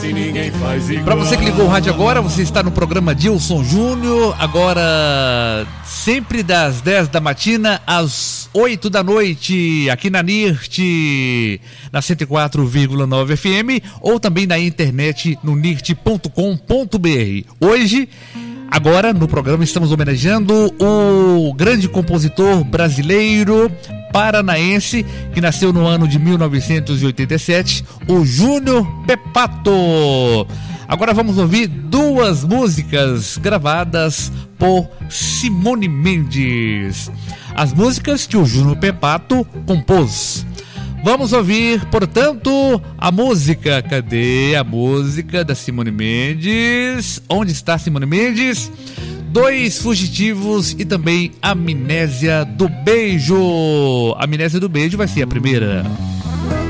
e ninguém faz igual. Pra você que ligou o rádio agora, você está no programa Dilson Júnior, agora sempre das 10 da matina às 8 da noite, aqui na NIRT, na 104,9 FM, ou também na internet no nirt.com.br. Hoje, agora no programa, estamos homenageando o grande compositor brasileiro paranaense que nasceu no ano de 1987, o Júnior Pepato. Agora vamos ouvir duas músicas gravadas por Simone Mendes. As músicas que o Júnior Pepato compôs. Vamos ouvir, portanto, a música. Cadê a música da Simone Mendes? Onde está Simone Mendes? Dois Fugitivos e também Amnésia do Beijo. Amnésia do Beijo vai ser a primeira.